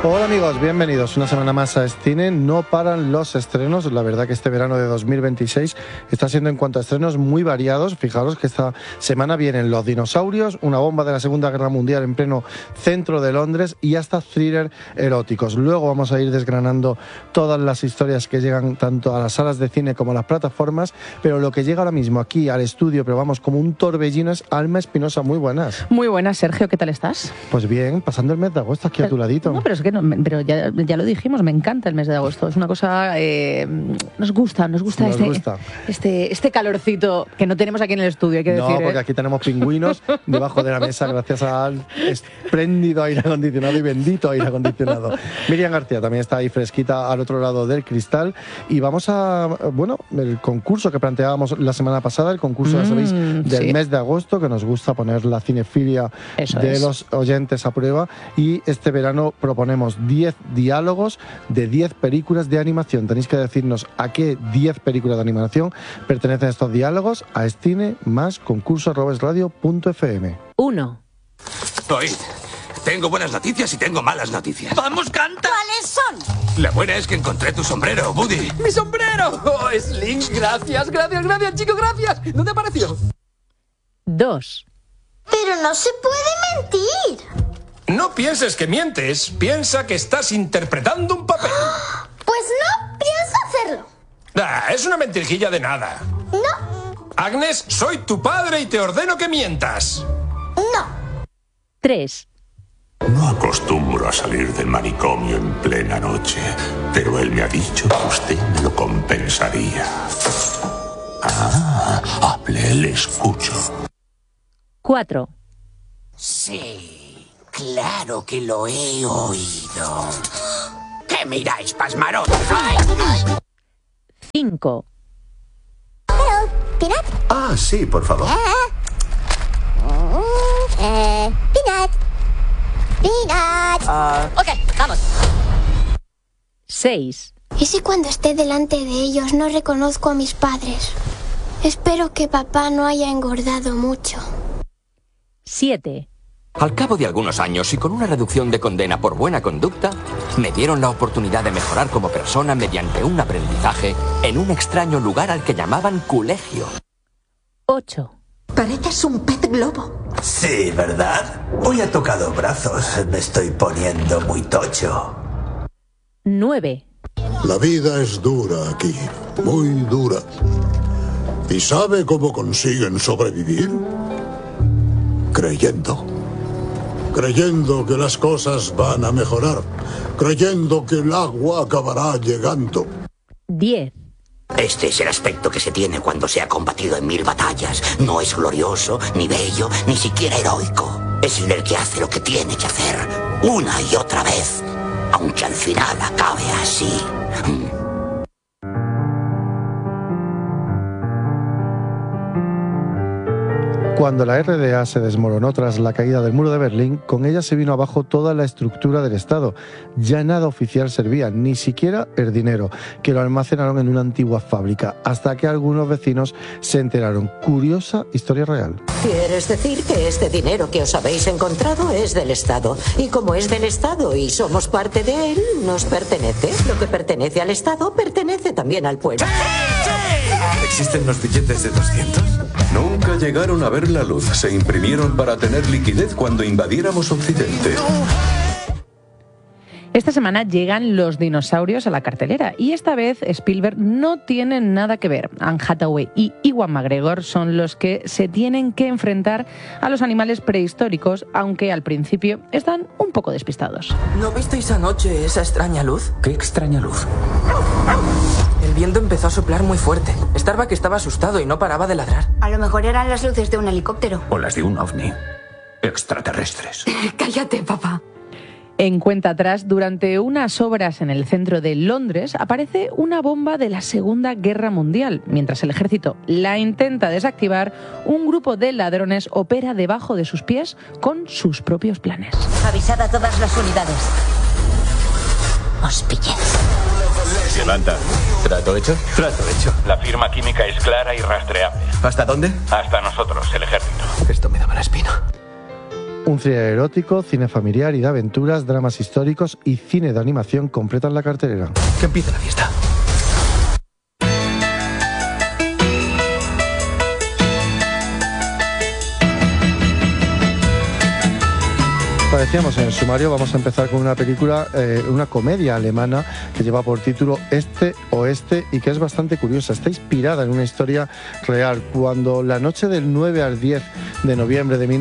Hola amigos, bienvenidos una semana más a Escine. No paran los estrenos. La verdad que este verano de 2026 está siendo en cuanto a estrenos muy variados. Fijaros que esta semana vienen Los dinosaurios, una bomba de la Segunda Guerra Mundial en pleno centro de Londres y hasta thriller eróticos. Luego vamos a ir desgranando todas las historias que llegan tanto a las salas de cine como a las plataformas, pero lo que llega ahora mismo aquí al estudio, pero vamos como un torbellino, es Alma Espinosa. Muy buenas. Muy buenas, Sergio, ¿qué tal estás? Pues bien, pasando el mes de agosto aquí a tu ladito. No, pero es que no, pero ya lo dijimos, me encanta el mes de agosto. Es una cosa, nos gusta este calorcito que no tenemos aquí en el estudio, hay que decir. No, porque aquí tenemos pingüinos debajo de la mesa gracias al espléndido aire acondicionado y bendito aire acondicionado. Miriam García también está ahí fresquita al otro lado del cristal y vamos a, bueno, el concurso que planteábamos la semana pasada, el concurso, ya sabéis, del mes de agosto, que nos gusta poner la cinefilia los oyentes a prueba, y este verano proponemos 10 diálogos de 10 películas de animación. Tenéis que decirnos a qué 10 películas de animación pertenecen estos diálogos a Escine más concurso@esradio.fm. 1. Oíd, tengo buenas noticias y tengo malas noticias. ¡Vamos, canta! ¿Cuáles son? La buena es que encontré tu sombrero, Woody. ¡Mi sombrero! ¡Oh, Sling! Gracias, chico, gracias. ¿No te pareció? 2. Pero no se puede mentir. No pienses que mientes, piensa que estás interpretando un papel. Pues no pienso hacerlo. Es una mentirijilla de nada. No. Agnes, soy tu padre y te ordeno que mientas. No. 3. No acostumbro a salir del manicomio en plena noche, pero él me ha dicho que usted me lo compensaría. Hable, le escucho. 4. Sí, claro que lo he oído. ¿Qué miráis, pasmarones? 5. Hello, Peanut. Sí, por favor. Peanut. Ok, vamos. 6. ¿Y si cuando esté delante de ellos no reconozco a mis padres? Espero que papá no haya engordado mucho. 7. Al cabo de algunos años y con una reducción de condena por buena conducta, me dieron la oportunidad de mejorar como persona mediante un aprendizaje en un extraño lugar al que llamaban colegio. 8. Pareces un pez globo. Sí, ¿verdad? Hoy ha tocado brazos. Me estoy poniendo muy tocho. 9. La vida es dura aquí, muy dura. ¿Y sabe cómo consiguen sobrevivir? Creyendo que las cosas van a mejorar, creyendo que el agua acabará llegando. 10. Este es el aspecto que se tiene cuando se ha combatido en 1000 batallas. No es glorioso, ni bello, ni siquiera heroico. Es el que hace lo que tiene que hacer, una y otra vez, aunque al final acabe así. Cuando la RDA se desmoronó tras la caída del muro de Berlín, con ella se vino abajo toda la estructura del Estado. Ya nada oficial servía, ni siquiera el dinero, que lo almacenaron en una antigua fábrica, hasta que algunos vecinos se enteraron. Curiosa historia real. ¿Quieres decir que este dinero que os habéis encontrado es del Estado? Y como es del Estado y somos parte de él, nos pertenece. Lo que pertenece al Estado pertenece también al pueblo. ¿Existen los billetes de 200? Nunca llegaron a ver la luz. Se imprimieron para tener liquidez cuando invadiéramos Occidente. Esta semana llegan Los dinosaurios a la cartelera y esta vez Spielberg no tiene nada que ver. Anne Hathaway y Ewan McGregor son los que se tienen que enfrentar a los animales prehistóricos, aunque al principio están un poco despistados. ¿No visteis anoche esa extraña luz? ¿Qué extraña luz? El viento empezó a soplar muy fuerte. Starbuck estaba asustado y no paraba de ladrar. A lo mejor eran las luces de un helicóptero. O las de un ovni. Extraterrestres. Cállate, papá. En cuenta atrás, durante unas obras en el centro de Londres, aparece una bomba de la Segunda Guerra Mundial. Mientras el ejército la intenta desactivar, un grupo de ladrones opera debajo de sus pies con sus propios planes. Avisad a todas las unidades. Os pillé. Levanta. ¿Trato hecho? Trato hecho. La firma química es clara y rastreable. ¿Hasta dónde? Hasta nosotros, el ejército. Esto me daba la espina. Un thriller erótico, cine familiar y de aventuras, dramas históricos y cine de animación completan la cartelera. Que empiece la fiesta. Como decíamos en el sumario, vamos a empezar con una película, una comedia alemana que lleva por título Este Oeste y que es bastante curiosa. Está inspirada en una historia real. Cuando la noche del 9 al 10 de noviembre de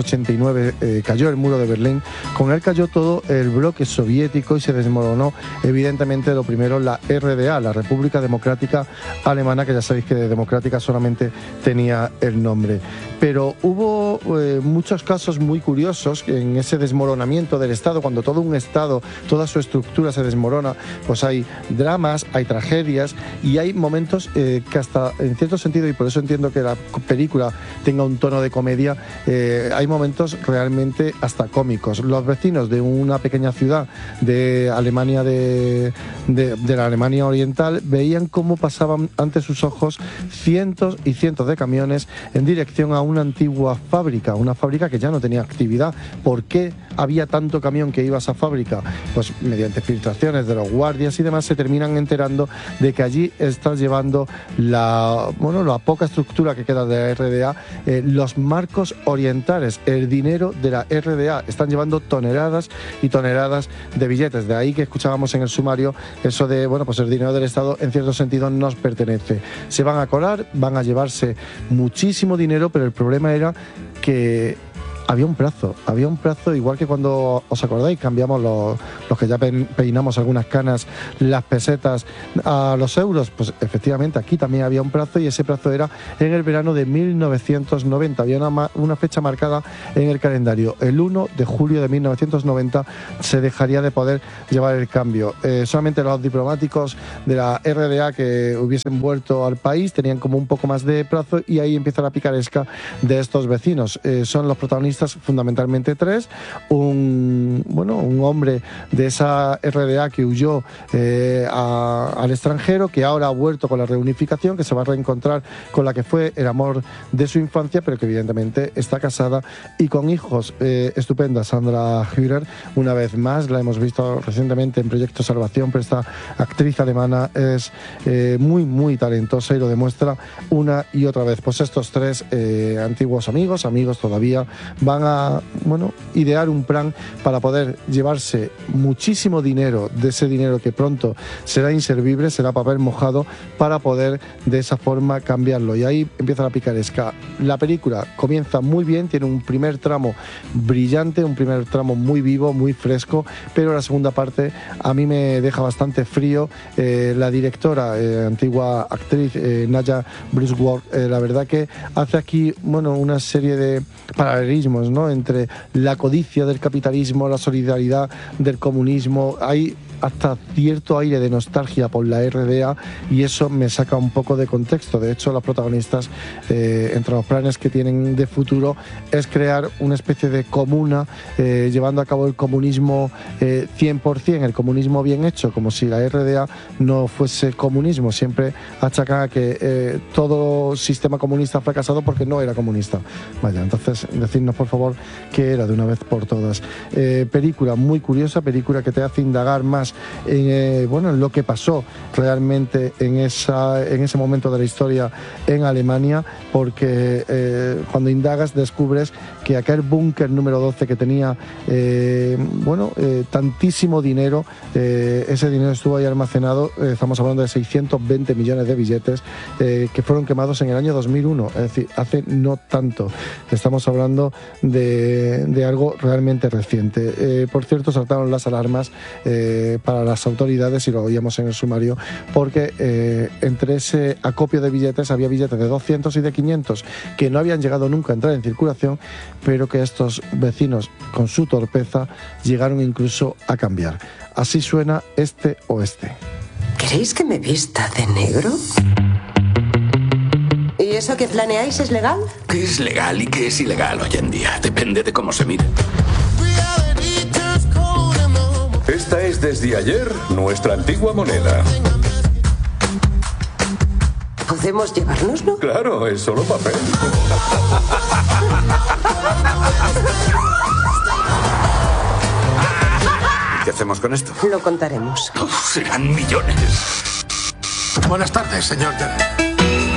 1989 cayó el muro de Berlín, con él cayó todo el bloque soviético y se desmoronó, evidentemente, lo primero, la RDA, la República Democrática Alemana, que ya sabéis que de democrática solamente tenía el nombre. Pero hubo muchos casos muy curiosos en ese desmoronamiento del Estado. Cuando todo un Estado, toda su estructura se desmorona, pues hay dramas, hay tragedias y hay momentos que hasta, en cierto sentido, y por eso entiendo que la película tenga un tono de comedia, hay momentos realmente hasta cómicos. Los vecinos de una pequeña ciudad de Alemania, de la Alemania Oriental, veían cómo pasaban ante sus ojos cientos y cientos de camiones en dirección a una antigua fábrica, una fábrica que ya no tenía actividad. ¿Por qué había tanto camión que iba a esa fábrica? Pues mediante filtraciones de los guardias y demás se terminan enterando de que allí están llevando la poca estructura que queda de la RDA, los marcos orientales, el dinero de la RDA. Están llevando toneladas y toneladas de billetes. De ahí que escuchábamos en el sumario eso de, bueno, pues el dinero del Estado en cierto sentido nos pertenece. Se van a colar, van a llevarse muchísimo dinero, pero el problema era que había un plazo, igual que cuando, ¿os acordáis? Cambiamos los que ya peinamos algunas canas, las pesetas a los euros. Pues efectivamente aquí también había un plazo y ese plazo era en el verano de 1990. Había una fecha marcada en el calendario. El 1 de julio de 1990 se dejaría de poder llevar el cambio. Solamente los diplomáticos de la RDA que hubiesen vuelto al país tenían como un poco más de plazo y ahí empieza la picaresca de estos vecinos. Son los protagonistas fundamentalmente tres: un hombre de esa RDA que huyó al extranjero, que ahora ha vuelto con la reunificación, que se va a reencontrar con la que fue el amor de su infancia, pero que evidentemente está casada y con hijos. Estupenda Sandra Hüller, una vez más, la hemos visto recientemente en Proyecto Salvación, pero esta actriz alemana es muy, muy talentosa y lo demuestra una y otra vez. Pues estos tres antiguos amigos todavía, van a idear un plan para poder llevarse muchísimo dinero, de ese dinero que pronto será inservible, será papel mojado, para poder de esa forma cambiarlo. Y ahí empieza la picaresca. La película comienza muy bien, tiene un primer tramo brillante, un primer tramo muy vivo, muy fresco, pero la segunda parte a mí me deja bastante frío. La directora, antigua actriz, Naya Brusworth, la verdad que hace aquí una serie de paralelismos, ¿no?, entre la codicia del capitalismo, la solidaridad del comunismo. Hay hasta cierto aire de nostalgia por la RDA y eso me saca un poco de contexto. De hecho, los protagonistas, entre los planes que tienen de futuro, es crear una especie de comuna, llevando a cabo el comunismo 100%, el comunismo bien hecho, como si la RDA no fuese comunismo. Siempre achacan a que todo sistema comunista ha fracasado porque no era comunista. Vaya, entonces decidnos por favor qué era de una vez por todas. Película muy curiosa, película que te hace indagar más en lo que pasó realmente en ese momento de la historia en Alemania, porque cuando indagas descubres que aquel búnker número 12 que tenía tantísimo dinero, ese dinero estuvo ahí almacenado. Estamos hablando de 620 millones de billetes que fueron quemados en el año 2001, es decir, hace no tanto. Estamos hablando de algo realmente reciente. Por cierto, saltaron las alarmas para las autoridades, y lo oíamos en el sumario, porque entre ese acopio de billetes había billetes de 200 y de 500 que no habían llegado nunca a entrar en circulación, pero que estos vecinos, con su torpeza, llegaron incluso a cambiar. Así suena Este Oeste. ¿Queréis que me vista de negro? ¿Y eso que planeáis es legal? ¿Qué es legal y qué es ilegal hoy en día? Depende de cómo se mire. Esta es desde ayer nuestra antigua moneda. ¿Podemos llevárnoslo? Claro, es solo papel. ¿Qué hacemos con esto? Lo contaremos. Serán millones. Buenas tardes, señor Janet.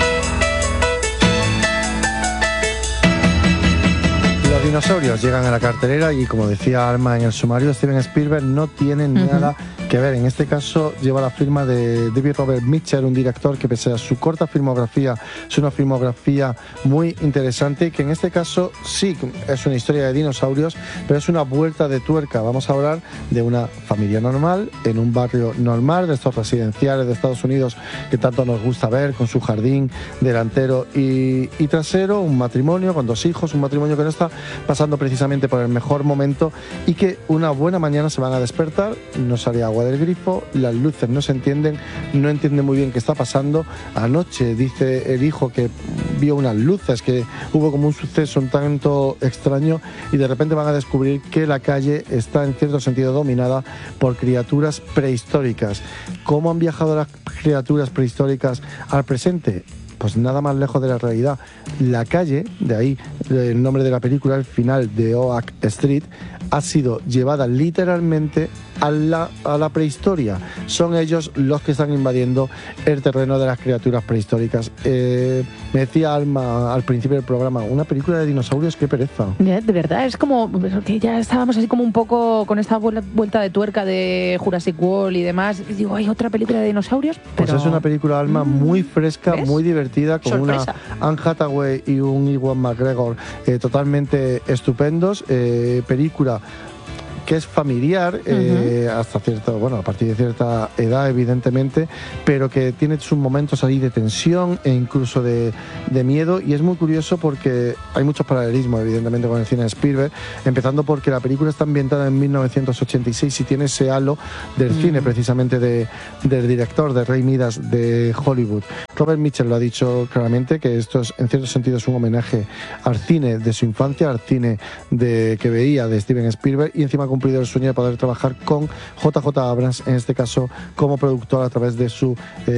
Los dinosaurios llegan a la cartelera y, como decía Alma en el sumario, Steven Spielberg no tiene nada que ver. En este caso lleva la firma de David Robert Mitchell, un director que, pese a su corta filmografía, es una filmografía muy interesante y que en este caso sí es una historia de dinosaurios, pero es una vuelta de tuerca. Vamos a hablar de una familia normal, en un barrio normal, de estos residenciales de Estados Unidos que tanto nos gusta ver, con su jardín delantero y trasero, un matrimonio con 2 hijos, un matrimonio que no está pasando precisamente por el mejor momento y que una buena mañana se van a despertar, no sale agua del grifo, las luces no se entienden, no entienden muy bien qué está pasando. Anoche dice el hijo que vio unas luces, que hubo como un suceso un tanto extraño y de repente van a descubrir que la calle está en cierto sentido dominada por criaturas prehistóricas. ¿Cómo han viajado las criaturas prehistóricas al presente? Pues nada más lejos de la realidad. La calle, de ahí el nombre de la película, el final de Oak Street, ha sido llevada literalmente a la prehistoria. Son ellos los que están invadiendo el terreno de las criaturas prehistóricas. Me decía Alma al principio del programa, una película de dinosaurios, qué pereza. De verdad, es como que ya estábamos así como un poco con esta vuelta de tuerca de Jurassic World y demás. Y digo, ¿hay otra película de dinosaurios? Pero... Pues es una película, Alma, muy fresca, ¿ves? Muy divertida, con sorpresa. Una Anne Hathaway y un Ewan McGregor totalmente estupendos. Película que es familiar hasta cierto, bueno, a partir de cierta edad evidentemente, pero que tiene sus momentos ahí de tensión e incluso de miedo, y es muy curioso porque hay muchos paralelismos evidentemente con el cine de Spielberg, empezando porque la película está ambientada en 1986 y tiene ese halo del cine precisamente del director, de Ray Midas de Hollywood. Robert Mitchell lo ha dicho claramente, que esto es, en cierto sentido, es un homenaje al cine de su infancia, al cine que veía de Steven Spielberg, y encima ha cumplido el sueño de poder trabajar con JJ Abrams, en este caso como productor a través de su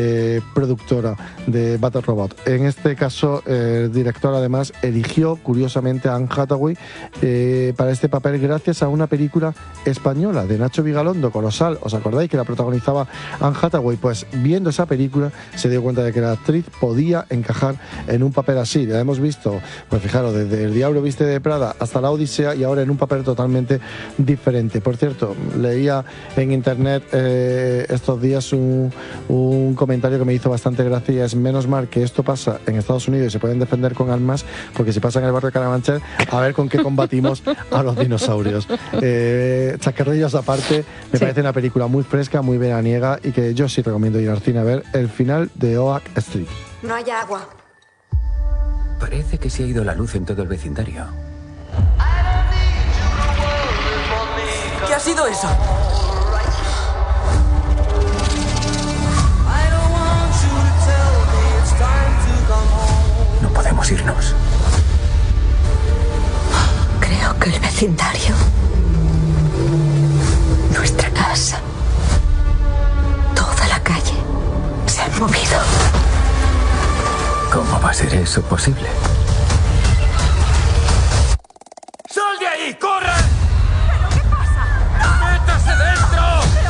productora de Battle Robot. En este caso el director además eligió curiosamente a Anne Hathaway para este papel gracias a una película española de Nacho Vigalondo, Colosal. ¿Os acordáis que la protagonizaba Anne Hathaway? Pues viendo esa película se dio cuenta de que la actriz podía encajar en un papel así. La hemos visto, pues fijaros, desde El Diablo Viste de Prada hasta La Odisea, y ahora en un papel totalmente diferente. Por cierto, leía en internet estos días un comentario que me hizo bastante gracia, y es: menos mal que esto pasa en Estados Unidos y se pueden defender con armas, porque si pasa en el barrio de Carabanchel, a ver con qué combatimos a los dinosaurios. Chascarrillos aparte, me parece una película muy fresca, muy veraniega, y que yo sí recomiendo ir al cine a ver el final de Oak Street. No hay agua. Parece que se ha ido la luz en todo el vecindario. ¿Qué ha sido eso? No podemos irnos. Creo que el vecindario, nuestra casa, toda la calle se han movido. ¿Cómo va a ser eso posible? ¡Sal de ahí! ¡Corre! ¡Métase dentro!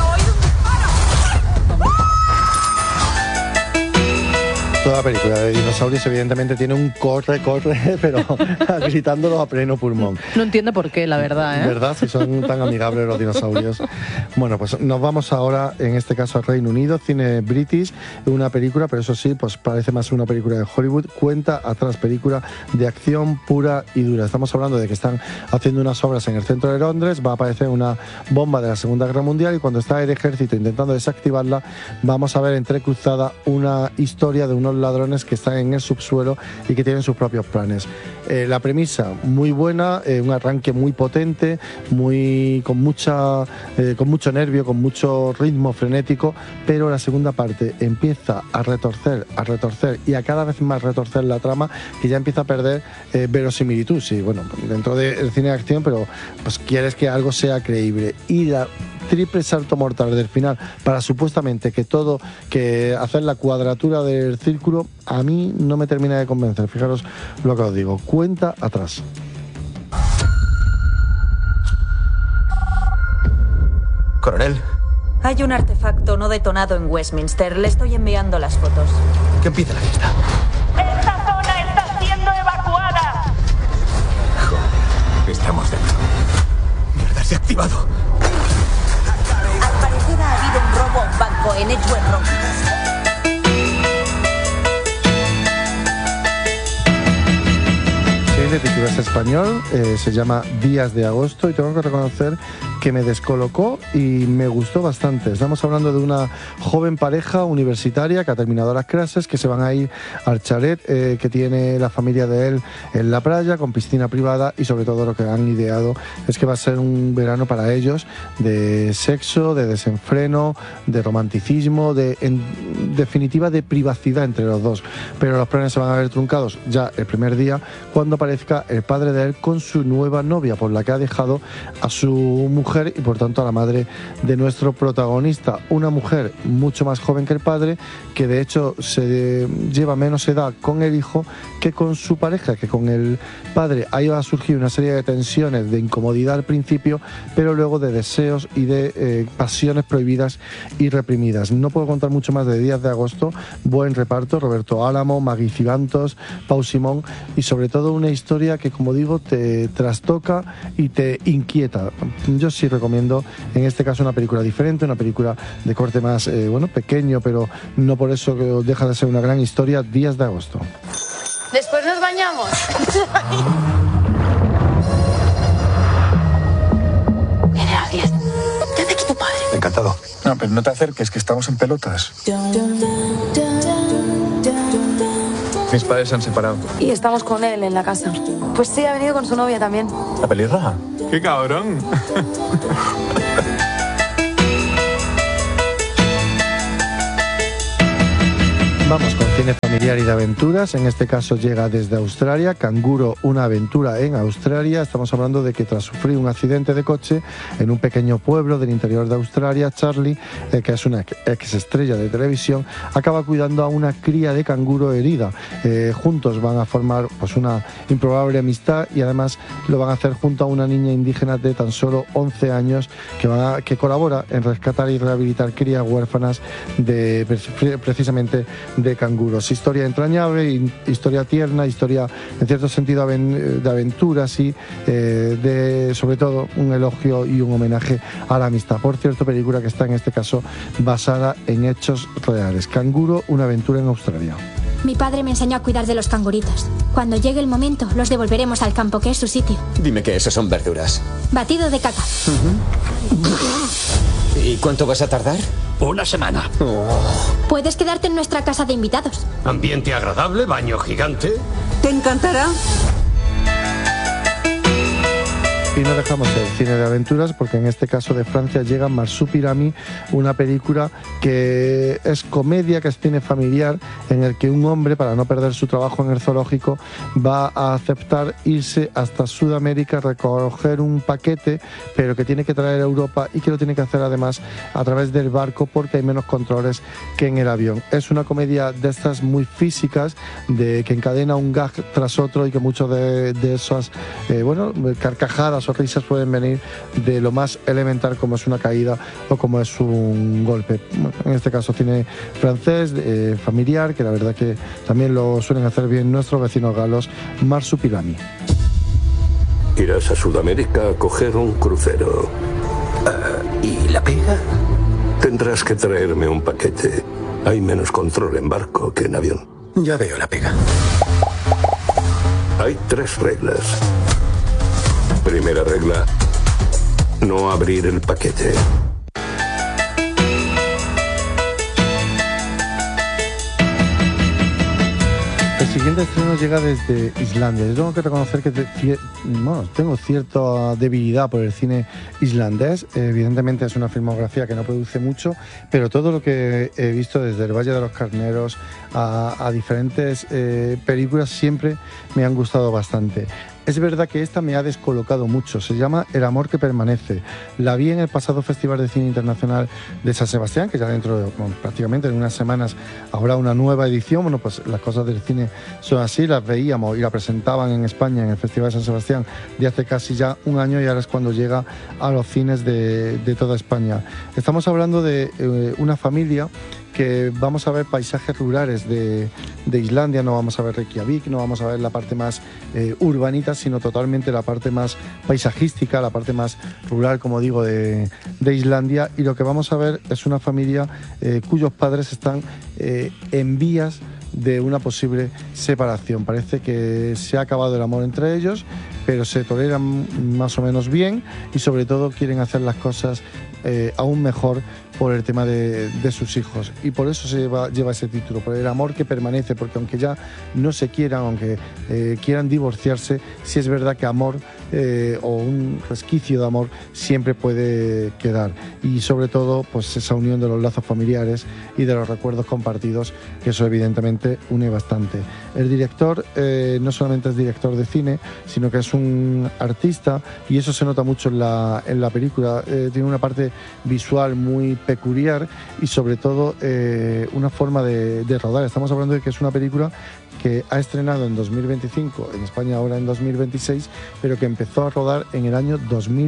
Toda película de dinosaurios evidentemente tiene un corre, pero gritándolo a pleno pulmón. No entiendo por qué, la verdad, ¿eh? ¿Verdad? Si son tan amigables los dinosaurios. Bueno, pues nos vamos ahora, en este caso, al Reino Unido, cine British, una película, pero eso sí, pues parece más una película de Hollywood, cuenta atrás, película de acción pura y dura. Estamos hablando de que están haciendo unas obras en el centro de Londres, va a aparecer una bomba de la Segunda Guerra Mundial, y cuando está el ejército intentando desactivarla, vamos a ver entrecruzada una historia de unos ladrones que están en el subsuelo y que tienen sus propios planes. La premisa muy buena, un arranque muy potente, con mucho nervio, con mucho ritmo frenético, pero la segunda parte empieza a retorcer y a cada vez más retorcer la trama, que ya empieza a perder verosimilitud. Sí, bueno, dentro del cine de acción, pero pues quieres que algo sea creíble, y la triple salto mortal del final para supuestamente que hacer la cuadratura del círculo, a mí no me termina de convencer. Fijaros lo que os digo, cuenta atrás. Coronel. Hay un artefacto no detonado en Westminster. Le estoy enviando las fotos. Que empiece la fiesta. ¡Esta zona está siendo evacuada! Joder, estamos dentro. Mierda, se ha activado. Al parecer ha habido un robo a un banco en Edgeware Road. De título es español, se llama Días de Agosto y tengo que reconocer que me descolocó y me gustó bastante. Estamos hablando de una joven pareja universitaria que ha terminado las clases, que se van a ir al chalet que tiene la familia de él en la playa, con piscina privada, y sobre todo lo que han ideado es que va a ser un verano para ellos de sexo, de desenfreno, de romanticismo, en definitiva de privacidad entre los dos. Pero los planes se van a ver truncados ya el primer día cuando aparezca el padre de él con su nueva novia, por la que ha dejado a su mujer y por tanto a la madre de nuestro protagonista, una mujer mucho más joven que el padre, que de hecho se lleva menos edad con el hijo que con su pareja, que con el padre. Ahí va a surgir una serie de tensiones, de incomodidad al principio, pero luego de deseos y de pasiones prohibidas y reprimidas. No puedo contar mucho más de Días de Agosto. Buen reparto: Roberto Álamo, Magui Cibantos, Pau Simón, y sobre todo una historia que, como digo, te trastoca y te inquieta. Yo sí recomiendo en este caso una película diferente, una película de corte más pequeño, pero no por eso deja de ser una gran historia. Días de Agosto. Después nos bañamos. Viene alguien. ¿Qué hace aquí tu padre? Encantado. No, pero no te acerques, que estamos en pelotas. Mis padres se han separado. Y estamos con él en la casa. Pues sí, ha venido con su novia también. ¿La pelirroja? ¡Qué cabrón! Vamos con cine familiar y de aventuras. En este caso llega desde Australia, Canguro, una aventura en Australia. Estamos hablando de que tras sufrir un accidente de coche en un pequeño pueblo del interior de Australia, Charlie, que es una ex estrella de televisión, acaba cuidando a una cría de canguro herida. Juntos van a formar pues una improbable amistad, y además lo van a hacer junto a una niña indígena de tan solo 11 años que colabora en rescatar y rehabilitar crías huérfanas precisamente de canguros. Historia entrañable, historia tierna, historia en cierto sentido de aventuras y sobre todo un elogio y un homenaje a la amistad. Por cierto, película que está en este caso basada en hechos reales. Canguro, una aventura en Australia. Mi padre me enseñó a cuidar de los canguritos. Cuando llegue el momento, los devolveremos al campo, que es su sitio. Dime que eso son verduras. Batido de caca. ¿Y cuánto vas a tardar? Una semana. Puedes quedarte en nuestra casa de invitados. Ambiente agradable, baño gigante. ¿Te encantará? Y no dejamos el cine de aventuras, porque en este caso de Francia llega Marsupilami, una película que es comedia, que es cine familiar, en el que un hombre, para no perder su trabajo en el zoológico, va a aceptar irse hasta Sudamérica a recoger un paquete, pero que tiene que traer a Europa, y que lo tiene que hacer además a través del barco, porque hay menos controles que en el avión. Es una comedia de estas muy físicas, que encadena un gag tras otro, y que muchos de esas carcajadas o risas pueden venir de lo más elemental, como es una caída o como es un golpe. En este caso cine francés, familiar, que la verdad que también lo suelen hacer bien nuestros vecinos galos. Marsupilami. Irás a Sudamérica a coger un crucero. ¿Y la pega? Tendrás que traerme un paquete. Hay menos control en barco que en avión. Ya veo la pega. Hay 3 reglas. Primera regla: no abrir el paquete. El siguiente estreno llega desde Islandia. Yo tengo que reconocer que tengo cierta debilidad por el cine islandés. Evidentemente es una filmografía que no produce mucho, pero todo lo que he visto, desde El Valle de los Carneros a diferentes películas, siempre me han gustado bastante. Es verdad que esta me ha descolocado mucho. Se llama El amor que permanece. La vi en el pasado Festival de Cine Internacional de San Sebastián, que ya dentro de prácticamente en unas semanas habrá una nueva edición. Bueno, pues las cosas del cine son así, las veíamos y la presentaban en España en el Festival de San Sebastián de hace casi ya un año, y ahora es cuando llega a los cines de toda España. Estamos hablando de una familia que vamos a ver paisajes rurales de Islandia, no vamos a ver Reykjavik, no vamos a ver la parte más urbanita, sino totalmente la parte más paisajística, la parte más rural, como digo, de Islandia, y lo que vamos a ver es una familia cuyos padres están en vías de una posible separación. Parece que se ha acabado el amor entre ellos, pero se toleran más o menos bien y sobre todo quieren hacer las cosas aún mejor por el tema de sus hijos, y por eso se lleva ese título, por el amor que permanece, porque aunque ya no se quieran, aunque quieran divorciarse, sí es verdad que amor o un resquicio de amor siempre puede quedar, y sobre todo pues esa unión de los lazos familiares y de los recuerdos compartidos, que eso evidentemente une bastante. El director no solamente es director de cine, sino que es un artista, y eso se nota mucho en la película. Tiene una parte visual muy peculiar y sobre todo una forma de rodar. Estamos hablando de que es una película que ha estrenado en 2025, en España ahora en 2026, pero que empezó a rodar en el año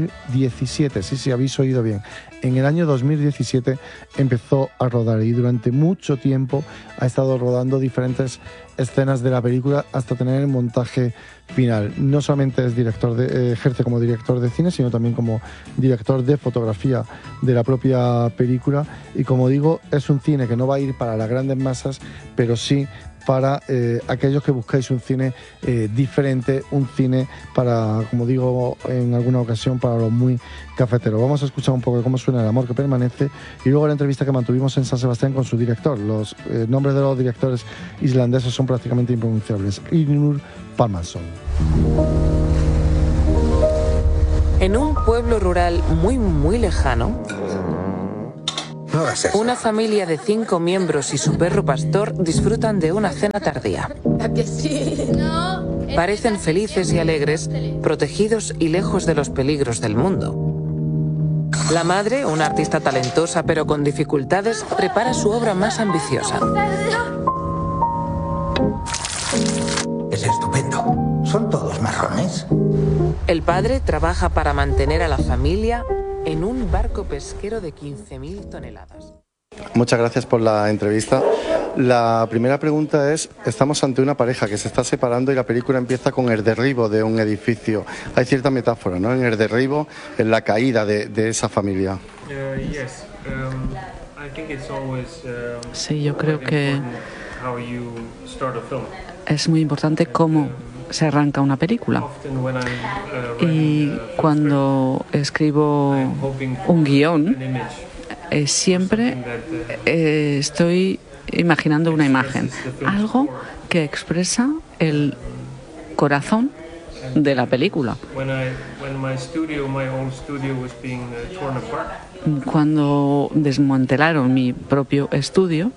2017. Sí, habéis oído bien. En el año 2017 empezó a rodar, y durante mucho tiempo ha estado rodando diferentes escenas de la película hasta tener el montaje final. No solamente es ejerce como director de cine, sino también como director de fotografía de la propia película, y como digo, es un cine que no va a ir para las grandes masas, pero sí para aquellos que buscáis un cine diferente, un cine para, como digo en alguna ocasión, para los muy cafeteros. Vamos a escuchar un poco de cómo suena El amor que permanece, y luego la entrevista que mantuvimos en San Sebastián con su director. Los nombres de los directores islandeses son prácticamente impronunciables. Ilnur Pálmason. En un pueblo rural muy, muy lejano, una familia de 5 miembros y su perro pastor disfrutan de una cena tardía. Parecen felices y alegres, protegidos y lejos de los peligros del mundo. La madre, una artista talentosa pero con dificultades, prepara su obra más ambiciosa. Es estupendo. ¿Son todos marrones? El padre trabaja para mantener a la familia en un barco pesquero de 15.000 toneladas. Muchas gracias por la entrevista. La primera pregunta es, estamos ante una pareja que se está separando y la película empieza con el derribo de un edificio. Hay cierta metáfora, ¿no?, en el derribo, en la caída de esa familia. Sí, yo creo que es muy importante cómo se arranca una película, y cuando escribo un guión siempre estoy imaginando una imagen, algo que expresa el corazón de la película. Cuando desmantelaron mi propio estudio,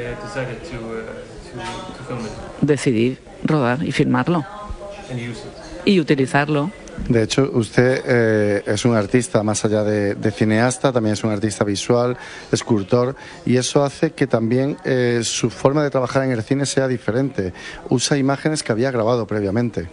decidí rodar y filmarlo y utilizarlo. De hecho, usted es un artista, más allá de cineasta, también es un artista visual, escultor, y eso hace que también su forma de trabajar en el cine sea diferente. Usa imágenes que había grabado previamente.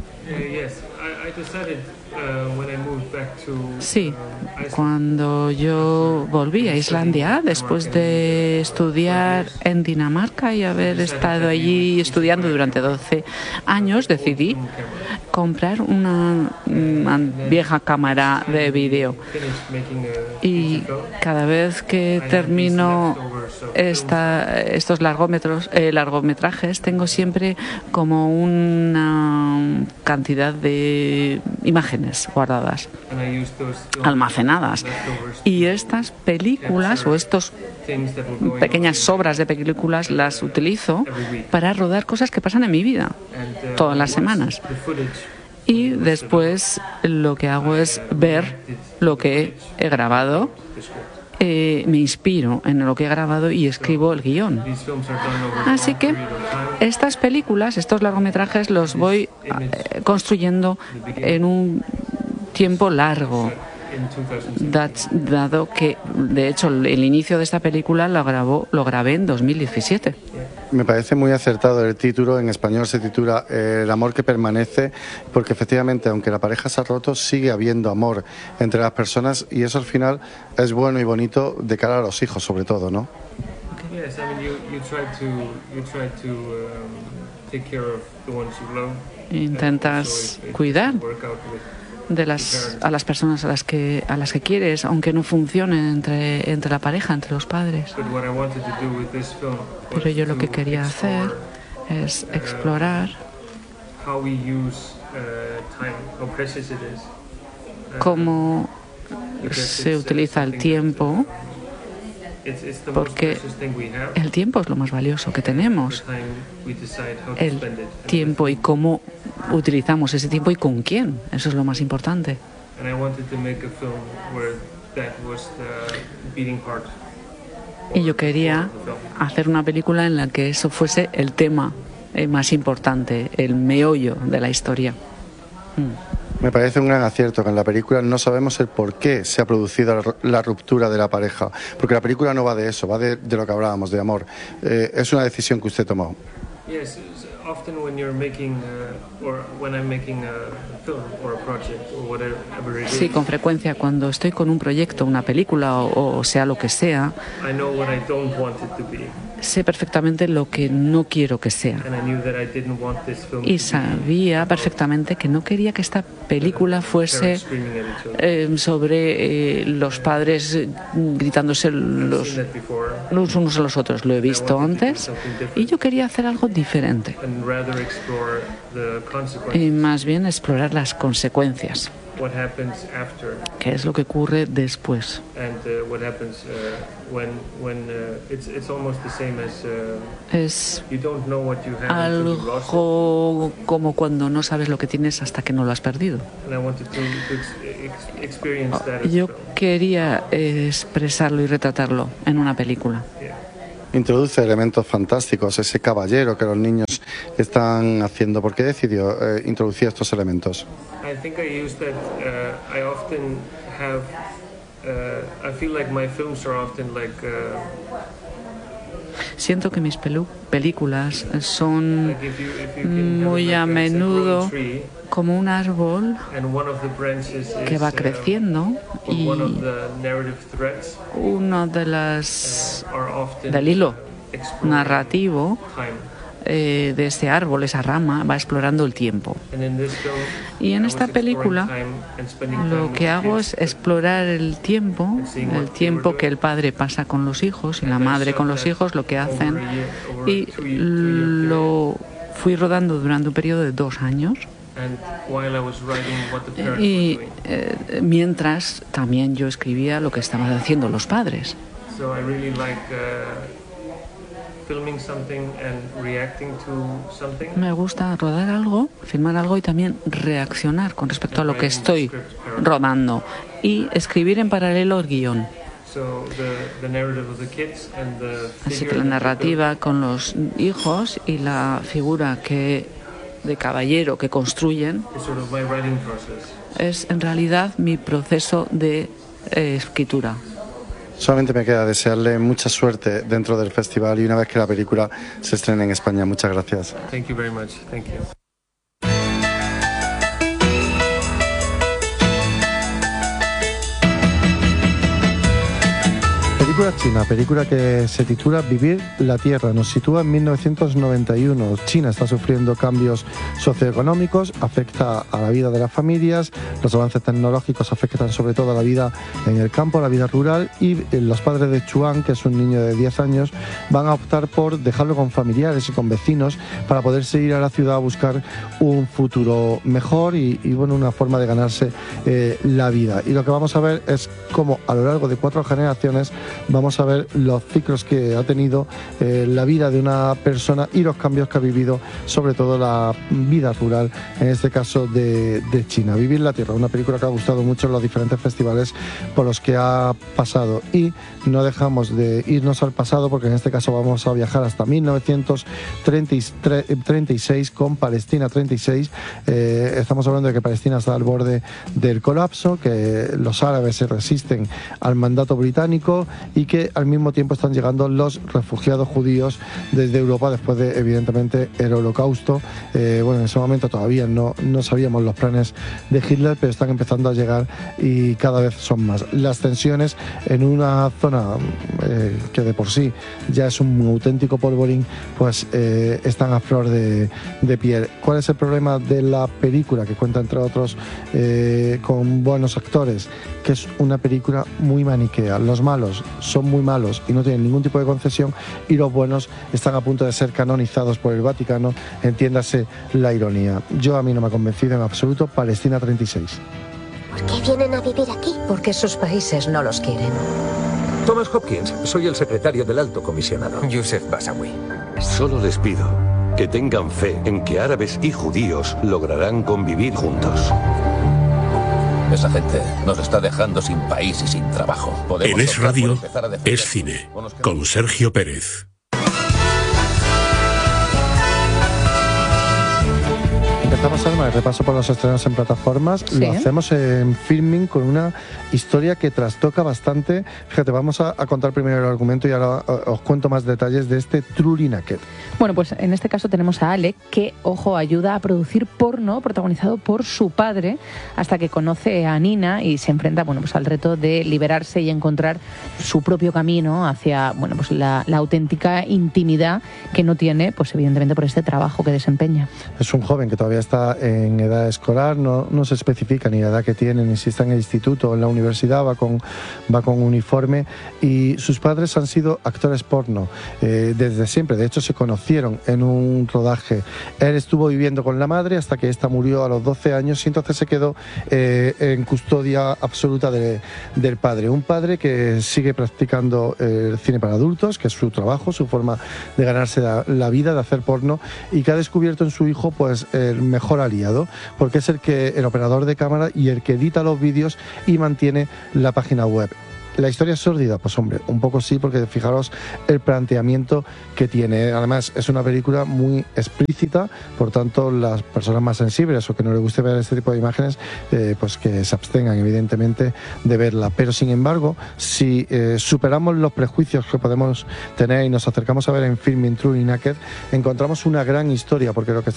Sí, cuando yo volví a Islandia, después de estudiar en Dinamarca y haber estado allí estudiando durante 12 años, decidí comprar una vieja cámara de vídeo. Y cada vez que termino estos largometrajes, tengo siempre como una cantidad de imágenes guardadas, almacenadas, y estas películas o estos pequeñas sobras de películas las utilizo para rodar cosas que pasan en mi vida todas las semanas, y después lo que hago es ver lo que he grabado me inspiro en lo que he grabado y escribo el guión. Así que estas películas, estos largometrajes, los voy construyendo en un tiempo largo, dado que, de hecho, el inicio de esta película lo grabé en 2017. Me parece muy acertado el título. En español se titula El amor que permanece, porque efectivamente, aunque la pareja se ha roto, sigue habiendo amor entre las personas, y eso al final es bueno y bonito de cara a los hijos, sobre todo, ¿no? Intentas cuidar a las personas a las que quieres, aunque no funcione entre la pareja, entre los padres. Pero yo lo que quería hacer es explorar cómo se utiliza el tiempo, porque el tiempo es lo más valioso que tenemos. El tiempo y cómo utilizamos ese tiempo y con quién. Eso es lo más importante. Y yo quería hacer una película en la que eso fuese el tema más importante, el meollo de la historia. Me parece un gran acierto que en la película no sabemos el por qué se ha producido la ruptura de la pareja, porque la película no va de eso, va de lo que hablábamos, de amor. Es una decisión que usted tomó. Sí, con frecuencia cuando estoy con un proyecto, una película o sea lo que sea, sé perfectamente lo que no quiero que sea. Y sabía perfectamente que no quería que esta película fuese sobre los padres gritándose los unos a los otros. Lo he visto antes y yo quería hacer algo diferente. Y más bien explorar las consecuencias. ¿Qué es lo que ocurre después? Es algo como cuando no sabes lo que tienes hasta que no lo has perdido. Yo quería expresarlo y retratarlo en una película. Introduce elementos fantásticos, ese caballero que los niños están haciendo. ¿Por qué decidió introducir estos elementos? Siento que mis películas son muy a menudo como un árbol que va creciendo y uno del hilo narrativo de ese árbol, esa rama, va explorando el tiempo. Y en esta película lo que hago es explorar el tiempo que el padre pasa con los hijos y la madre con los hijos, lo que hacen, y lo fui rodando durante un periodo de 2 años. Y mientras también yo escribía lo que estaban haciendo los padres. Me gusta rodar algo, filmar algo y también reaccionar con respecto a lo que estoy rodando y escribir en paralelo el guión. Así que la narrativa con los hijos y la figura de caballero que construyen es en realidad mi proceso de escritura. Solamente me queda desearle mucha suerte dentro del festival y una vez que la película se estrene en España. Muchas gracias. Thank you very much. Thank you. Película china, película que se titula Vivir la Tierra. Nos sitúa en 1991. China está sufriendo cambios socioeconómicos, afecta a la vida de las familias, los avances tecnológicos afectan sobre todo a la vida en el campo, la vida rural, y los padres de Chuan, que es un niño de 10 años, van a optar por dejarlo con familiares y con vecinos para poderse ir a la ciudad a buscar un futuro mejor y bueno, una forma de ganarse la vida. Y lo que vamos a ver es cómo a lo largo de 4 generaciones vamos a ver los ciclos que ha tenido la vida de una persona y los cambios que ha vivido, sobre todo la vida rural, en este caso de China. Vivir la Tierra, una película que ha gustado mucho en los diferentes festivales por los que ha pasado, y no dejamos de irnos al pasado porque en este caso vamos a viajar hasta 1936 con Palestina 36. Estamos hablando de que Palestina está al borde del colapso, que los árabes se resisten al mandato británico y que al mismo tiempo están llegando los refugiados judíos desde Europa después de, evidentemente, el Holocausto. Bueno, en ese momento todavía no sabíamos los planes de Hitler, pero están empezando a llegar y cada vez son más. Las tensiones en una zona que de por sí ya es un auténtico polvorín, pues están a flor de piel. ¿Cuál es el problema de la película? Que cuenta, entre otros, con buenos actores, que es una película muy maniquea. Los malos son muy malos y no tienen ningún tipo de concesión, y los buenos están a punto de ser canonizados por el Vaticano, entiéndase la ironía. A mí no me ha convencido en absoluto Palestina 36. ¿Por qué vienen a vivir aquí? Porque sus países no los quieren. Thomas Hopkins, soy el secretario del Alto Comisionado. Youssef Bassawi. Solo les pido que tengan fe en que árabes y judíos lograrán convivir juntos. Esa gente nos está dejando sin país y sin trabajo. En Es Radio, Es Cine, con Sergio Pérez. Empezamos el repaso por los estrenos en plataformas. Sí. Lo hacemos en Filming con una historia que trastoca bastante. Fíjate, vamos a contar primero el argumento y ahora os cuento más detalles de este Truly Naked. Bueno, pues en este caso tenemos a Alec, que, ojo, ayuda a producir porno protagonizado por su padre, hasta que conoce a Nina y se enfrenta, bueno, pues al reto de liberarse y encontrar su propio camino hacia, bueno, pues la auténtica intimidad que no tiene, pues evidentemente por este trabajo que desempeña. Es un joven que todavía está en edad escolar, no se especifica ni la edad que tiene, ni si está en el instituto o en la universidad, va con uniforme, y sus padres han sido actores porno desde siempre. De hecho, se conocieron en un rodaje. Él estuvo viviendo con la madre hasta que ésta murió a los 12 años y entonces se quedó en custodia absoluta del padre. Un padre que sigue practicando el cine para adultos, que es su trabajo, su forma de ganarse la vida, de hacer porno, y que ha descubierto en su hijo pues el mejor aliado, porque es el operador de cámara y el que edita los vídeos y mantiene la página web. ¿La historia es sórdida? Pues hombre, un poco sí, porque fijaros el planteamiento que tiene. Además, es una película muy explícita, por tanto, las personas más sensibles o que no les guste ver este tipo de imágenes, pues que se abstengan, evidentemente, de verla. Pero, sin embargo, si superamos los prejuicios que podemos tener y nos acercamos a ver en Filming Truly Naked, encontramos una gran historia, porque de lo que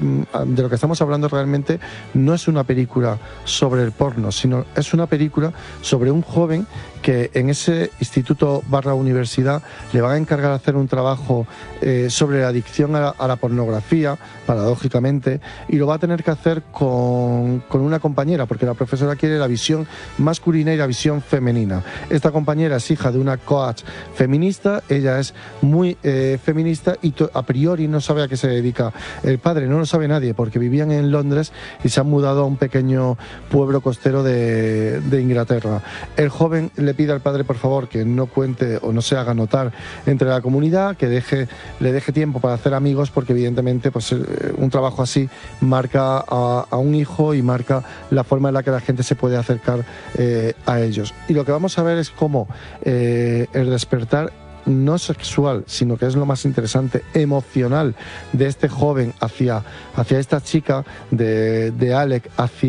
estamos hablando realmente no es una película sobre el porno, sino es una película sobre un joven que en ese instituto / universidad le van a encargar de hacer un trabajo sobre la adicción a la pornografía, paradójicamente, y lo va a tener que hacer con una compañera, porque la profesora quiere la visión masculina y la visión femenina. Esta compañera es hija de una coach feminista, ella es muy feminista y a priori no sabe a qué se dedica. El padre no lo sabe nadie, porque vivían en Londres y se han mudado a un pequeño pueblo costero de Inglaterra. El joven le pide al padre, por favor, que no cuente o no se haga notar entre la comunidad, que le deje tiempo para hacer amigos, porque evidentemente pues un trabajo así marca a un hijo y marca la forma en la que la gente se puede acercar a ellos. Y lo que vamos a ver es cómo el despertar no sexual, sino que es lo más interesante, emocional, de este joven hacia esta chica, de Alec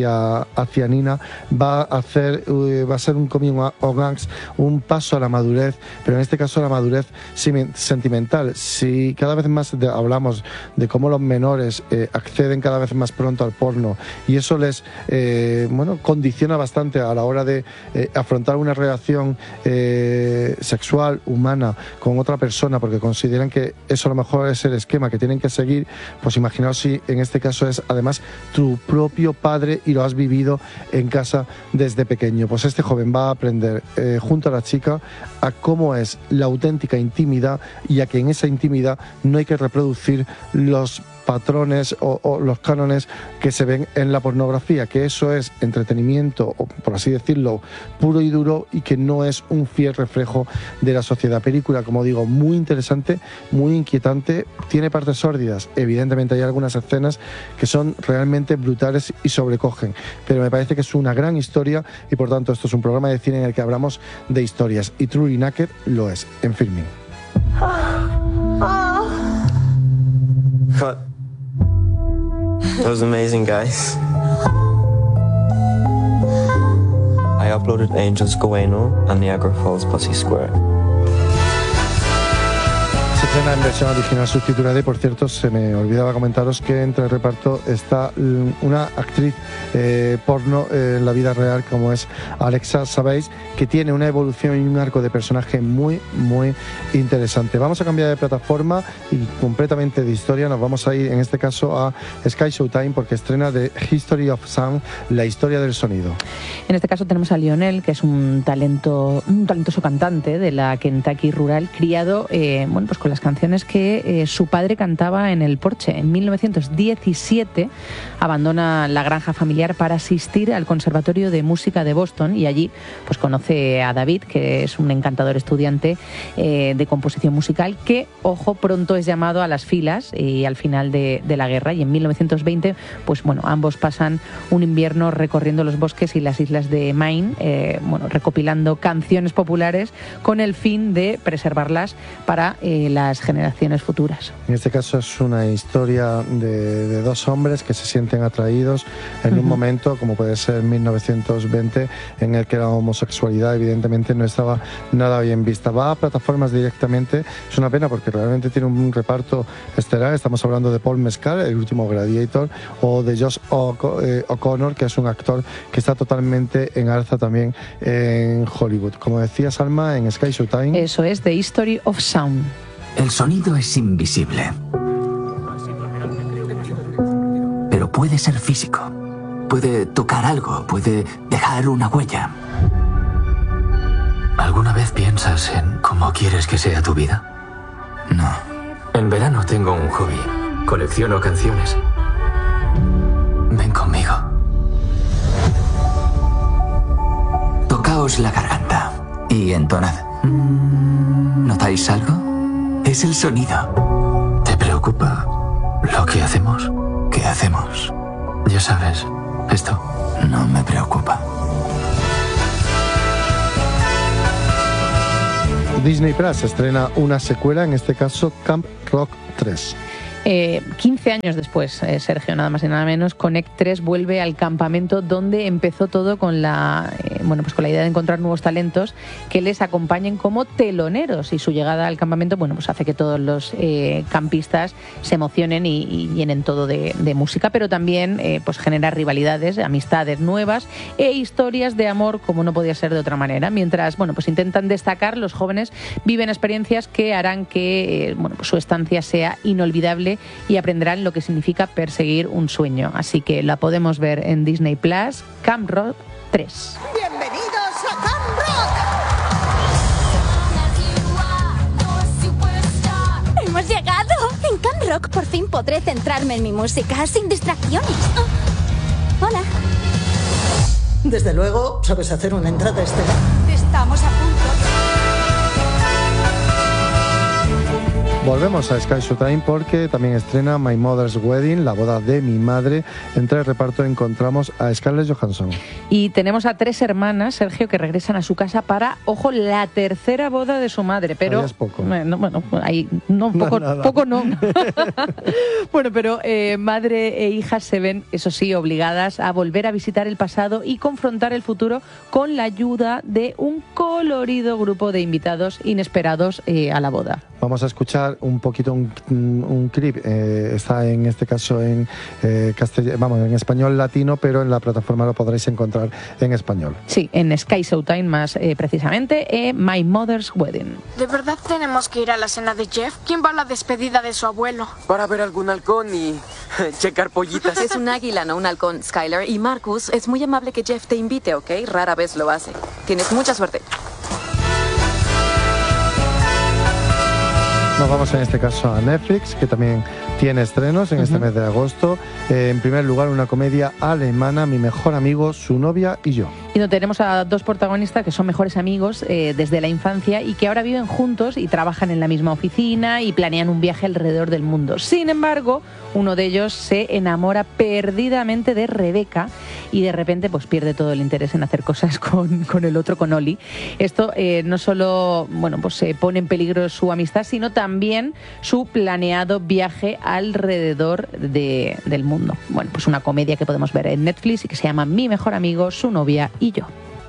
hacia Nina, va a ser un coming of age, un paso a la madurez, pero en este caso a la madurez sentimental. Si cada vez más hablamos de cómo los menores acceden cada vez más pronto al porno, y eso les condiciona bastante a la hora de afrontar una relación sexual, humana, con otra persona, porque consideran que eso a lo mejor es el esquema que tienen que seguir, pues imaginaos si en este caso es además tu propio padre y lo has vivido en casa desde pequeño. Pues este joven va a aprender junto a la chica a cómo es la auténtica intimidad y a que en esa intimidad no hay que reproducir los patrones o los cánones que se ven en la pornografía, que eso es entretenimiento, o por así decirlo, puro y duro, y que no es un fiel reflejo de la sociedad. Película, como digo, muy interesante, muy inquietante, tiene partes sórdidas, evidentemente hay algunas escenas que son realmente brutales y sobrecogen, pero me parece que es una gran historia y por tanto esto es un programa de cine en el que hablamos de historias, y Truly Naked lo es, en Filming. Cut. That was amazing, guys. I uploaded Angels Goeno and Niagara Falls Pussy Square. Se estrena en versión original subtitulada y, por cierto, se me olvidaba comentaros que entre el reparto está una actriz porno en la vida real, como es Alexa Sabéis, que tiene una evolución y un arco de personaje muy, muy interesante. Vamos a cambiar de plataforma y completamente de historia. Nos vamos a ir, en este caso, a Sky Showtime, porque estrena The History of Sound, la historia del sonido. En este caso tenemos a Lionel, que es un talentoso cantante de la Kentucky rural, criado bueno, pues con las canciones que su padre cantaba en el porche. En 1917 abandona la granja familiar para asistir al Conservatorio de Música de Boston, y allí pues conoce a David, que es un encantador estudiante de composición musical, que, ojo, pronto es llamado a las filas y al final de la guerra, y en 1920 pues bueno, ambos pasan un invierno recorriendo los bosques y las islas de Maine, bueno, recopilando canciones populares con el fin de preservarlas para las generaciones futuras. En este caso es una historia de dos hombres que se sienten atraídos en un momento, como puede ser 1920, en el que la homosexualidad evidentemente no estaba nada bien vista. Va a plataformas directamente, es una pena porque realmente tiene un reparto estelar. Estamos hablando de Paul Mescal, el último Gladiator, o de Josh O'Connor, que es un actor que está totalmente en alza también en Hollywood. Como decía Salma, en Sky Showtime. Eso es The History of Sound. El sonido es invisible, pero puede ser físico. Puede tocar algo, puede dejar una huella. ¿Alguna vez piensas en cómo quieres que sea tu vida? No. En verano tengo un hobby. Colecciono canciones. Ven conmigo. Tocaos la garganta y entonad. ¿Notáis algo? Es el sonido. ¿Te preocupa lo que hacemos? ¿Qué hacemos? Ya sabes, esto. No me preocupa. Disney Plus estrena una secuela, en este caso Camp Rock 3. 15 años después, Sergio, nada más y nada menos, Connect 3 vuelve al campamento donde empezó todo, con la pues con la idea de encontrar nuevos talentos que les acompañen como teloneros, y su llegada al campamento pues hace que todos los campistas se emocionen y llenen todo de música, pero también pues genera rivalidades, amistades nuevas e historias de amor, como no podía ser de otra manera. Mientras pues intentan destacar, los jóvenes viven experiencias que harán que pues su estancia sea inolvidable, y aprenderán lo que significa perseguir un sueño. Así que la podemos ver en Disney Plus, Camp Rock 3. ¡Bienvenidos a Camp Rock! ¡Hemos llegado! En Camp Rock por fin podré centrarme en mi música sin distracciones. Oh. Hola. Desde luego, sabes hacer una entrada estelar. Estamos a punto. Volvemos a Sky Showtime porque también estrena My Mother's Wedding, la boda de mi madre. Entre el reparto encontramos a Scarlett Johansson. Y tenemos a 3 hermanas, Sergio, que regresan a su casa para, ojo, la tercera boda de su madre. Pero ahí es poco. Ahí no, poco no. Bueno, pero madre e hija se ven, eso sí, obligadas a volver a visitar el pasado y confrontar el futuro con la ayuda de un colorido grupo de invitados inesperados a la boda. Vamos a escuchar un poquito un clip. Está en este caso en en español latino, pero en la plataforma lo podréis encontrar en español. Sí, en Sky Showtime más precisamente, My Mother's Wedding. ¿De verdad tenemos que ir a la cena de Jeff? ¿Quién va a la despedida de su abuelo? Para ver algún halcón y checar pollitas. Es un águila, no un halcón, Skylar. Y Marcus, es muy amable que Jeff te invite, ¿ok? Rara vez lo hace. Tienes mucha suerte. Nos vamos en este caso a Netflix, que también tiene estrenos en este mes de agosto. En primer lugar, una comedia alemana, Mi mejor amigo, su novia y yo. Y donde tenemos a dos protagonistas que son mejores amigos desde la infancia y que ahora viven juntos y trabajan en la misma oficina y planean un viaje alrededor del mundo. Sin embargo, uno de ellos se enamora perdidamente de Rebeca y de repente pues pierde todo el interés en hacer cosas con el otro, con Oli. Esto no solo pues pone en peligro su amistad, sino también su planeado viaje alrededor del mundo. Bueno, pues una comedia que podemos ver en Netflix y que se llama Mi mejor amigo, su novia y yo.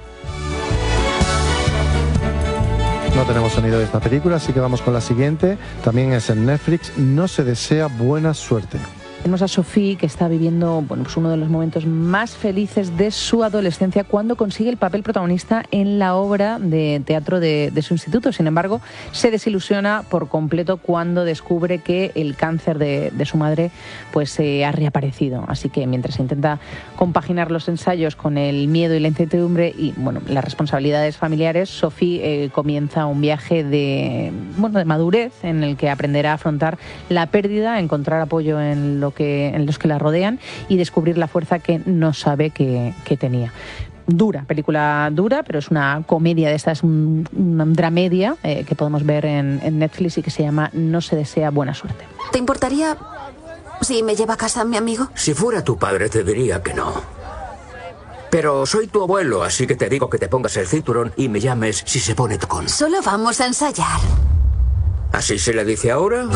No tenemos sonido de esta película, así que vamos con la siguiente. También es en Netflix, No se desea buena suerte. Tenemos a Sophie, que está viviendo pues uno de los momentos más felices de su adolescencia cuando consigue el papel protagonista en la obra de teatro de su instituto. Sin embargo, se desilusiona por completo cuando descubre que el cáncer de su madre pues ha reaparecido. Así que mientras intenta compaginar los ensayos con el miedo y la incertidumbre y las responsabilidades familiares, Sophie comienza un viaje de madurez en el que aprenderá a afrontar la pérdida, encontrar apoyo en los que la rodean y descubrir la fuerza que no sabe que tenía. Película dura, pero es una comedia de estas, una dramedia que podemos ver en Netflix y que se llama No se desea buena suerte. ¿Te importaría si me lleva a casa mi amigo? Si fuera tu padre te diría que no. Pero soy tu abuelo, así que te digo que te pongas el cinturón y me llames si se pone tocón. Solo vamos a ensayar. ¿Así se le dice ahora?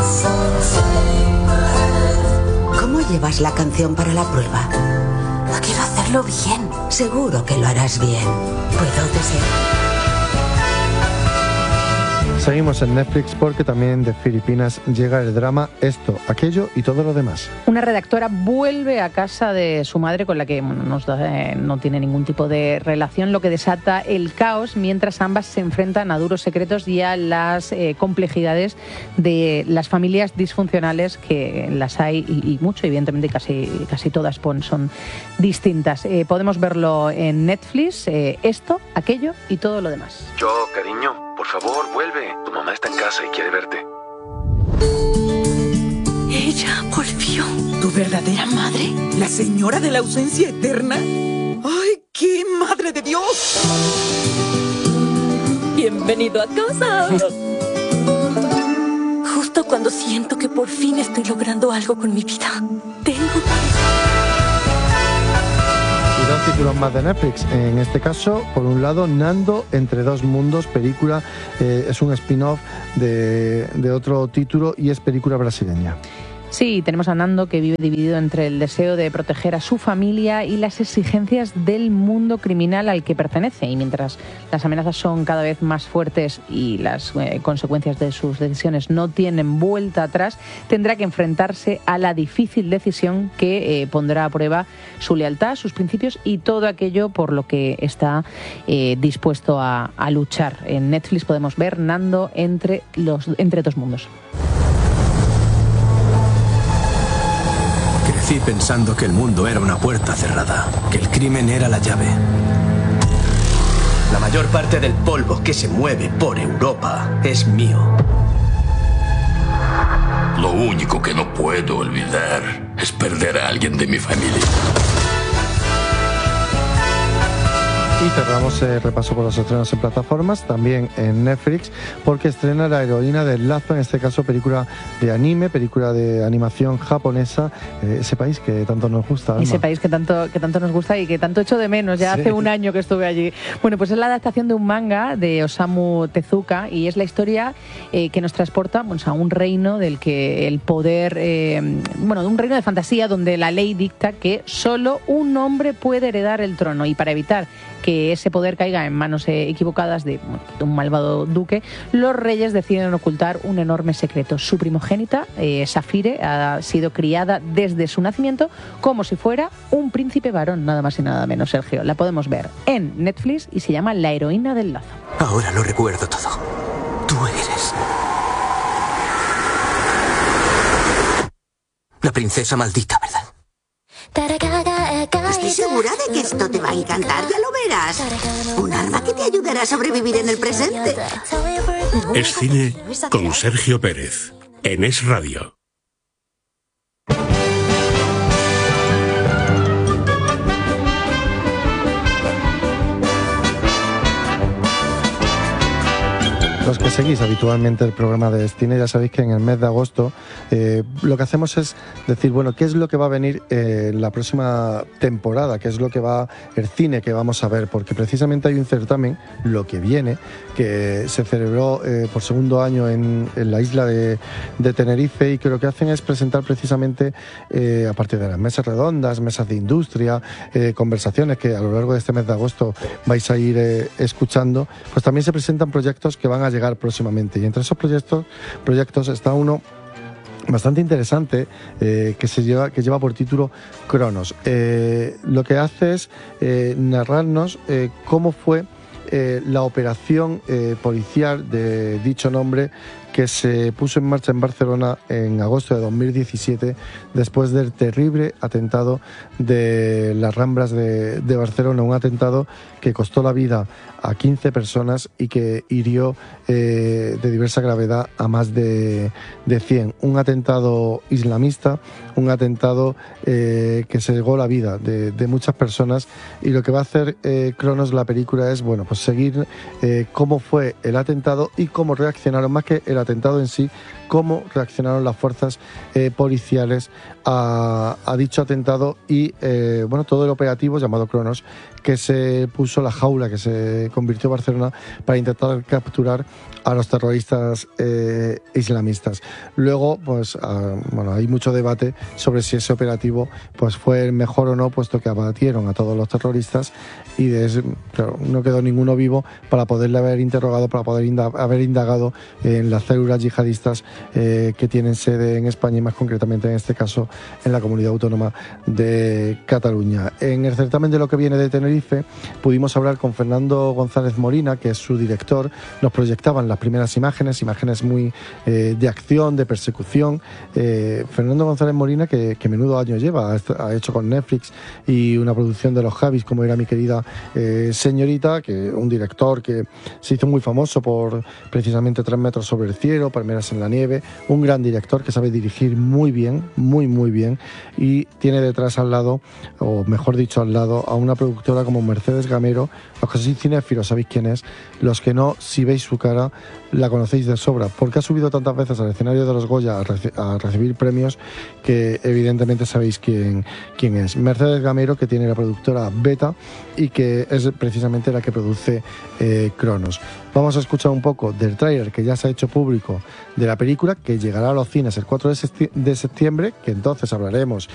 ¿Cómo llevas la canción para la prueba? Quiero hacerlo bien. Seguro que lo harás bien. ¿Puedo desear? Seguimos en Netflix porque también de Filipinas llega el drama Esto, Aquello y todo lo demás. Una redactora vuelve a casa de su madre con la que no tiene ningún tipo de relación, lo que desata el caos mientras ambas se enfrentan a duros secretos y a las complejidades de las familias disfuncionales, que las hay y mucho, evidentemente casi todas son distintas. Podemos verlo en Netflix, Esto, Aquello y todo lo demás. Yo, cariño. Por favor, vuelve. Tu mamá está en casa y quiere verte. Ella volvió. ¿Tu verdadera madre? ¿La señora de la ausencia eterna? ¡Ay, qué madre de Dios! Bienvenido a casa. Justo cuando siento que por fin estoy logrando algo con mi vida. Y dos títulos más de Netflix. En este caso, por un lado, Nando entre dos mundos, película, es un spin-off de otro título y es película brasileña. Sí, tenemos a Nando, que vive dividido entre el deseo de proteger a su familia y las exigencias del mundo criminal al que pertenece. Y mientras las amenazas son cada vez más fuertes y las consecuencias de sus decisiones no tienen vuelta atrás, tendrá que enfrentarse a la difícil decisión que pondrá a prueba su lealtad, sus principios y todo aquello por lo que está dispuesto a luchar. En Netflix podemos ver Nando entre dos mundos. Crecí pensando que el mundo era una puerta cerrada, que el crimen era la llave. La mayor parte del polvo que se mueve por Europa es mío. Lo único que no puedo olvidar es perder a alguien de mi familia. Y cerramos el repaso por los estrenos en plataformas, también en Netflix, porque estrena La heroína del lazo, en este caso película de anime, película de animación japonesa, ese país que tanto nos gusta, Alma. Ese país que tanto nos gusta y que tanto echo de menos, ya hace un año que estuve allí. Bueno, pues es la adaptación de un manga de Osamu Tezuka y es la historia que nos transporta a un reino del que el poder, de un reino de fantasía donde la ley dicta que solo un hombre puede heredar el trono, y para evitar que ese poder caiga en manos equivocadas de un malvado duque, los reyes deciden ocultar un enorme secreto. Su primogénita, Safire, ha sido criada desde su nacimiento como si fuera un príncipe varón, nada más y nada menos, Sergio. La podemos ver en Netflix y se llama La heroína del lazo. Ahora lo recuerdo todo. Tú eres la princesa maldita, ¿verdad? Estoy segura de que esto te va a encantar, ya lo verás. Un arma que te ayudará a sobrevivir en el presente. Es cine con Sergio Pérez, en Es Radio. Los que seguís habitualmente el programa de cine ya sabéis que en el mes de agosto lo que hacemos es decir, bueno, qué es lo que va a venir en la próxima temporada, qué es lo que va el cine que vamos a ver, porque precisamente hay un certamen, Lo que viene, que se celebró por segundo año en la isla de Tenerife, y que lo que hacen es presentar precisamente, aparte de las mesas redondas, mesas de industria, conversaciones que a lo largo de este mes de agosto vais a ir escuchando, pues también se presentan proyectos que van a llegar próximamente, y entre esos proyectos está uno bastante interesante que lleva por título Cronos. Lo que hace es narrarnos cómo fue la operación policial de dicho nombre, que se puso en marcha en Barcelona en agosto de 2017 después del terrible atentado de las Ramblas de Barcelona, un atentado que costó la vida a 15 personas y que hirió de diversa gravedad a más de 100. Un atentado islamista, un atentado que se llevó la vida de muchas personas, y lo que va a hacer Cronos, la película, es bueno, pues seguir cómo fue el atentado y cómo reaccionaron, más que el atentado en sí, cómo reaccionaron las fuerzas policiales a dicho atentado y bueno, todo el operativo llamado Cronos, que se puso, la jaula que se convirtió Barcelona para intentar capturar a los terroristas islamistas. Luego, pues bueno, hay mucho debate sobre si ese operativo pues fue el mejor o no, puesto que abatieron a todos los terroristas y claro, no quedó ninguno vivo para poderle haber interrogado, para poder haber indagado en las células yihadistas que tienen sede en España, y más concretamente en este caso en la Comunidad Autónoma de Cataluña. En el certamen de Lo que viene de Tenerife pudimos hablar con Fernando González Molina, que es su director. Nos proyectaban las primeras imágenes muy de acción, de persecución. Fernando González Molina, que menudo año lleva, ha hecho con Netflix y una producción de los Javis, como era Mi querida señorita, que un director que se hizo muy famoso por precisamente 3 metros sobre el cielo, Palmeras en la nieve, un gran director que sabe dirigir muy bien, muy bien, y tiene detrás al lado, o mejor dicho al lado, a una productora como Mercedes Gamero. Los que sois cinéfilos sabéis quién es, los que no, si veis su cara, la conocéis de sobra, porque ha subido tantas veces al escenario de los Goya a recibir premios que evidentemente sabéis quién es. Mercedes Gamero, que tiene la productora Beta y que es precisamente la que produce Cronos. Vamos a escuchar un poco del tráiler que ya se ha hecho público de la película, que llegará a los cines el 4 de septiembre, que entonces hablaremos